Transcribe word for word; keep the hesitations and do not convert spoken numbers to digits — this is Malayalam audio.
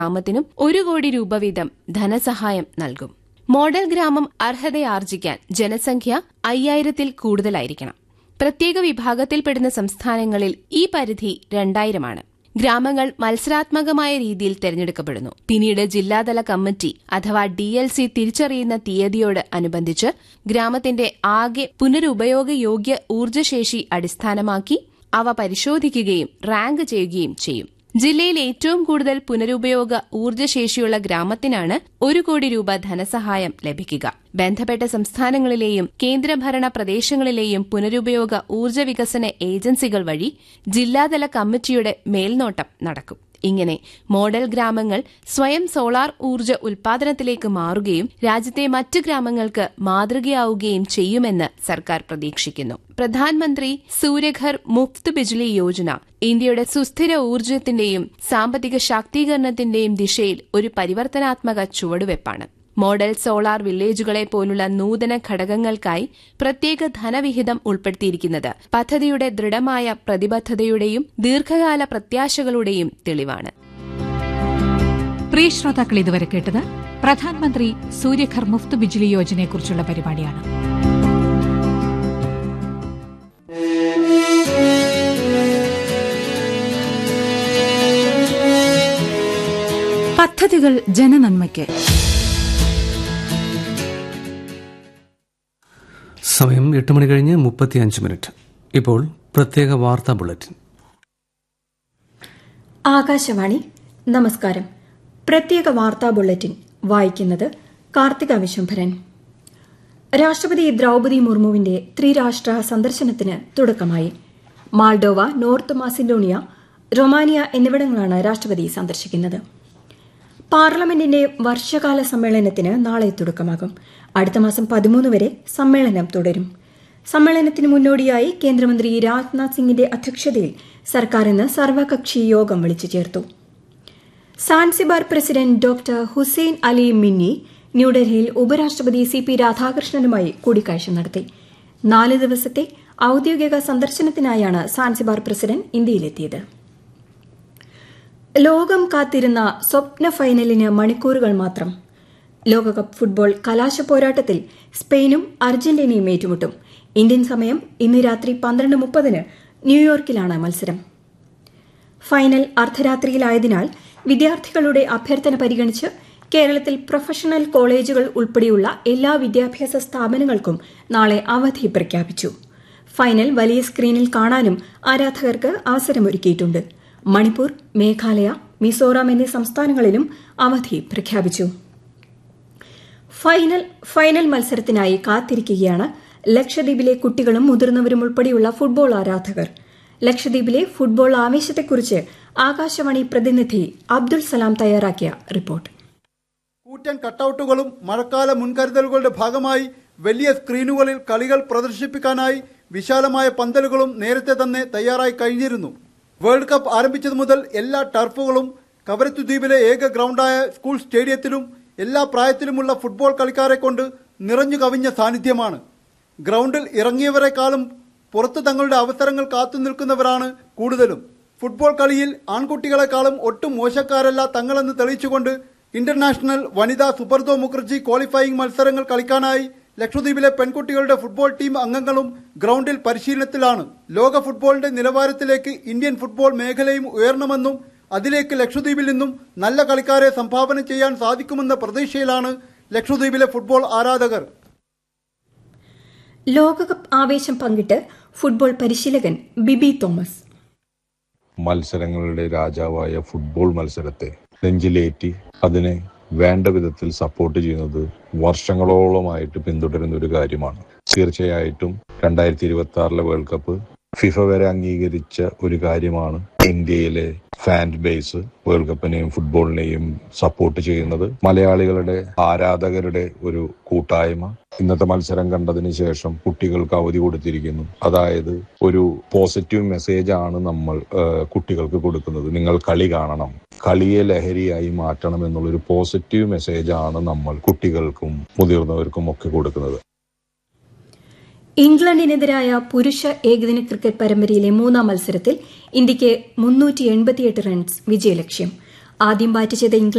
ഗ്രാമത്തിനും ഒരു കോടി രൂപ വീതം ധനസഹായം നൽകും. മോഡൽ ഗ്രാമം അർഹതയാർജിക്കാൻ ജനസംഖ്യ അയ്യായിരത്തിൽ കൂടുതലായിരിക്കണം. പ്രത്യേക വിഭാഗത്തിൽപ്പെടുന്ന സംസ്ഥാനങ്ങളിൽ ഈ പരിധി രണ്ടായിരമാണ്. ഗ്രാമങ്ങൾ മത്സരാത്മകമായ രീതിയിൽ തെരഞ്ഞെടുക്കപ്പെടുന്നു. പിന്നീട് ജില്ലാതല കമ്മിറ്റി അഥവാ ഡി എൽ സി തിരിച്ചറിയുന്ന തീയതിയോട് അനുബന്ധിച്ച് ഗ്രാമത്തിന്റെ ആകെ പുനരുപയോഗയോഗ്യ ഊർജ്ജശേഷി അടിസ്ഥാനമാക്കി അവ പരിശോധിക്കുകയും റാങ്ക് ചെയ്യുകയും ചെയ്യും. ജില്ലയിൽ ഏറ്റവും കൂടുതൽ പുനരുപയോഗ ഊർജ്ജശേഷിയുള്ള ഗ്രാമത്തിനാണ് ഒരു കോടി രൂപ ധനസഹായം ലഭിക്കുക. ബന്ധപ്പെട്ട സംസ്ഥാനങ്ങളിലെയും കേന്ദ്രഭരണ പ്രദേശങ്ങളിലെയും പുനരുപയോഗ ഊർജ്ജ വികസന ഏജൻസികൾ വഴി ജില്ലാതല കമ്മിറ്റിയുടെ മേൽനോട്ടം നടക്കും. ഇങ്ങനെ മോഡൽ ഗ്രാമങ്ങൾ സ്വയം സോളാർ ഊർജ്ജ ഉൽപാദനത്തിലേക്ക് മാറുകയും രാജ്യത്തെ മറ്റ് ഗ്രാമങ്ങൾക്ക് മാതൃകയാവുകയും ചെയ്യുമെന്ന് സർക്കാർ പ്രതീക്ഷിക്കുന്നു. പ്രധാനമന്ത്രി സൂര്യഘർ മുഫ്ത് ബിജ്ലി യോജന ഇന്ത്യയുടെ സുസ്ഥിര ഊർജ്ജത്തിന്റെയും സാമ്പത്തിക ശാക്തീകരണത്തിന്റെയും ദിശയിൽ ഒരു പരിവർത്തനാത്മക ചുവടുവെപ്പാണ്. മോഡൽ സോളാർ വില്ലേജുകളെ പോലുള്ള നൂതന ഘടകങ്ങൾക്കായി പ്രത്യേക ധനവിഹിതം ഉൾപ്പെടുത്തിയിരിക്കുന്നത് പദ്ധതിയുടെ ദൃഢമായ പ്രതിബദ്ധതയുടെയും ദീർഘകാല പ്രത്യാശകളുടെയും തെളിവാണ്. പ്രിയ ശ്രോതാക്കൾ, ഇതുവരെ കേട്ടത് പ്രധാനമന്ത്രി സൂര്യഘർ മുഫ്ത് ബിജ്ലി യോജനയെക്കുറിച്ചുള്ള പരിപാടിയാണ്. പദ്ധതികൾ ജനനന്മയ്ക്ക്. സമയം എട്ട് മണി കഴിഞ്ഞ് മുപ്പത്തിയഞ്ച് മിനിറ്റ്. ഇപ്പോൾ പ്രത്യേക വാർത്താ ബുള്ളറ്റിൻ. ആകാശവാണി. നമസ്കാരം. പ്രത്യേക വാർത്താ ബുള്ളറ്റിൻ വായിക്കുന്നത് കാർത്തിക വിശംഭരൻ. രാഷ്ട്രപതി ദ്രൌപദി മുർമുവിന്റെ ത്രിരാഷ്ട്ര സന്ദർശനത്തിന് തുടക്കമായി. മാൾഡോവ, നോർത്ത് മാസിഡോണിയ, റൊമാനിയ എന്നിവിടങ്ങളാണ് രാഷ്ട്രപതി സന്ദർശിക്കുന്നത്. പാർലമെന്റിന്റെ വർഷകാല സമ്മേളനത്തിന് നാളെ തുടക്കമാകും. അടുത്ത മാസം പതിമൂന്ന് വരെ സമ്മേളനം തുടരും. സമ്മേളനത്തിന് മുന്നോടിയായി കേന്ദ്രമന്ത്രി രാജ്നാഥ് സിംഗിന്റെ അധ്യക്ഷതയിൽ സർക്കാർ ഇന്ന് സർവകക്ഷി യോഗം വിളിച്ചു ചേർത്തു. Zanzibar president doctor Hussain Ali മിന്നി ന്യൂഡൽഹിയിൽ ഉപരാഷ്ട്രപതി സി പി രാധാകൃഷ്ണനുമായി കൂടിക്കാഴ്ച നടത്തി. നാല് ദിവസത്തെ ഔദ്യോഗിക സന്ദർശനത്തിനായാണ് സാൻസിബാർ പ്രസിഡന്റ് ഇന്ത്യയിലെത്തിയത്. ലോകം കാത്തിരുന്ന സ്വപ്ന ഫൈനലിന് മണിക്കൂറുകൾ മാത്രം. ലോകകപ്പ് ഫുട്ബോൾ കലാശ പോരാട്ടത്തിൽ സ്പെയിനും അർജന്റീനയും ഏറ്റുമുട്ടും. ഇന്ത്യൻ സമയം ഇന്ന് രാത്രി പന്ത്രണ്ട് മുപ്പതിന് ന്യൂയോർക്കിലാണ് മത്സരം. ഫൈനൽ അർദ്ധരാത്രിയിലായതിനാൽ വിദ്യാർത്ഥികളുടെ അഭ്യർത്ഥന പരിഗണിച്ച് കേരളത്തിൽ പ്രൊഫഷണൽ കോളേജുകൾ ഉൾപ്പെടെയുള്ള എല്ലാ വിദ്യാഭ്യാസ സ്ഥാപനങ്ങൾക്കും നാളെ അവധി പ്രഖ്യാപിച്ചു. ഫൈനൽ വലിയ സ്ക്രീനിൽ കാണാനും ആരാധകർക്ക് അവസരമൊരുക്കിയിട്ടുണ്ട്. മണിപ്പൂർ, മേഘാലയ, മിസോറാം എന്നീ സംസ്ഥാനങ്ങളിലും അവധി പ്രഖ്യാപിച്ചു. ഫൈനൽ ഫൈനൽ മത്സരത്തിനായി കാത്തിരിക്കുകയാണ് ലക്ഷദ്വീപിലെ കുട്ടികളും മുതിർന്നവരും ഉൾപ്പെടെയുള്ള ഫുട്ബോൾ ആരാധകർ. ലക്ഷദ്വീപിലെ ഫുട്ബോൾ ആവേശത്തെക്കുറിച്ച് ആകാശവാണി പ്രതിനിധി അബ്ദുൾ സലാം തയ്യാറാക്കിയ റിപ്പോർട്ട്. കൂറ്റൻ കട്ടൌട്ടുകളും മഴക്കാല മുൻകരുതലുകളുടെ ഭാഗമായി വലിയ സ്ക്രീനുകളിൽ കളികൾ പ്രദർശിപ്പിക്കാനായി വിശാലമായ പന്തലുകളും നേരത്തെ തന്നെ തയ്യാറായി കഴിഞ്ഞിരുന്നു. വേൾഡ് കപ്പ് ആരംഭിച്ചതു മുതൽ എല്ലാ ടർഫുകളും കവരത്തു ദ്വീപിലെ ഏക ഗ്രൗണ്ടായ സ്കൂൾ സ്റ്റേഡിയത്തിലും എല്ലാ പ്രായത്തിലുമുള്ള ഫുട്ബോൾ കളിക്കാരെ കൊണ്ട് നിറഞ്ഞു കവിഞ്ഞ സാന്നിധ്യമാണ്. ഗ്രൗണ്ടിൽ ഇറങ്ങിയവരെക്കാളും പുറത്ത് തങ്ങളുടെ അവസരങ്ങൾ കാത്തുനിൽക്കുന്നവരാണ് കൂടുതലും. ഫുട്ബോൾ കളിയിൽ ആൺകുട്ടികളെക്കാളും ഒട്ടും മോശക്കാരല്ല തങ്ങളെന്ന് തെളിയിച്ചുകൊണ്ട് ഇന്റർനാഷണൽ വനിതാ സുബ്രതോ മുഖർജി ക്വാളിഫയിംഗ് മത്സരങ്ങൾ കളിക്കാനായി ലക്ഷദ്വീപിലെ പെൺകുട്ടികളുടെ ഫുട്ബോൾ ടീം അംഗങ്ങളും ഗ്രൗണ്ടിൽ പരിശീലനത്തിലാണ്. ലോക ഫുട്ബോളിന്റെ നിലവാരത്തിലേക്ക് ഇന്ത്യൻ ഫുട്ബോൾ മേഖലയും ഉയരണമെന്നും അതിലേക്ക് ലക്ഷദ്വീപിൽ നിന്നും നല്ല കളിക്കാരെ സംഭാവന ചെയ്യാൻ സാധിക്കുമെന്ന പ്രതീക്ഷയിലാണ് ലക്ഷദ്വീപിലെ ഫുട്ബോൾ ആരാധകർ. ലോകകപ്പ് ആവേശം പങ്കിട്ട് ഫുട്ബോൾ പരിശീലകൻ ബിബി തോമസ്. മത്സരങ്ങളുടെ രാജാവായ ഫുട്ബോൾ മത്സരത്തെ നെഞ്ചിലേറ്റി അതിനെ വേണ്ട വിധത്തിൽ സപ്പോർട്ട് ചെയ്യുന്നത് വർഷങ്ങളോളമായിട്ട് പിന്തുടരുന്ന ഒരു കാര്യമാണ്. തീർച്ചയായിട്ടും രണ്ടായിരത്തി ഇരുപത്തി ആറിലെ വേൾഡ് കപ്പ് ഫിഫ വരെ അംഗീകരിച്ച ഒരു കാര്യമാണ്. ഇന്ത്യയിലെ ഫാൻ ബേസ് വേൾഡ് കപ്പിനെയും ഫുട്ബോളിനെയും സപ്പോർട്ട് ചെയ്യുന്നത്. മലയാളികളുടെ ആരാധകരുടെ ഒരു കൂട്ടായ്മ ഇന്നത്തെ മത്സരം കണ്ടതിന് ശേഷം കുട്ടികൾക്ക് അവധി കൊടുത്തിരിക്കുന്നു. അതായത് ഒരു പോസിറ്റീവ് മെസ്സേജ് ആണ് നമ്മൾ കുട്ടികൾക്ക് കൊടുക്കുന്നത്. നിങ്ങൾ കളി കാണണം, കളിയെ ലഹരിയായി മാറ്റണം എന്നുള്ളൊരു പോസിറ്റീവ് മെസ്സേജ് ആണ് നമ്മൾ കുട്ടികൾക്കും മുതിർന്നവർക്കും ഒക്കെ കൊടുക്കുന്നത്. ഇംഗ്ലണ്ടിനെതിരായ പുരുഷ ഏകദിന ക്രിക്കറ്റ് പരമ്പരയിലെ മൂന്നാം മത്സരത്തിൽ ഇന്ത്യയ്ക്ക് മുന്നൂറ്റി എൺപത്തിയെട്ട് റൺസ് വിജയലക്ഷ്യം. ആദ്യം ബാറ്റ് ചെയ്ത ഇംഗ്ലണ്ട്